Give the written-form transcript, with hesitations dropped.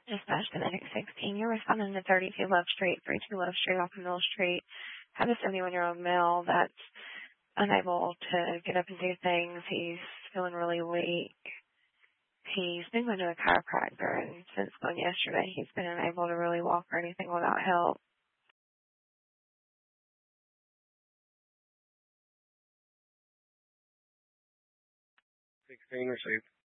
Dispatch the medic 16. You're responding to 32 Love Street, 32 Love Street off of Mill Street. Have a 71-year-old male that's unable to get up and do things. He's feeling really weak. He's been going to a chiropractor, and since going yesterday, he's been unable to really walk or anything without help. 16 received.